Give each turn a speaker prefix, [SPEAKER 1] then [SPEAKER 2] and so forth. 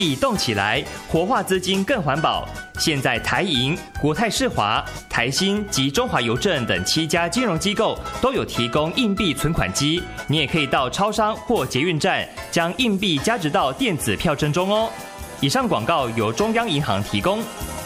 [SPEAKER 1] 币动起来，活化资金更环保。现在台银、国泰世华、台新及中华邮政等7家金融机构都有提供硬币存款机，你也可以到超商或捷运站将硬币加值到电子票证中哦。以上广告由中央银行提供。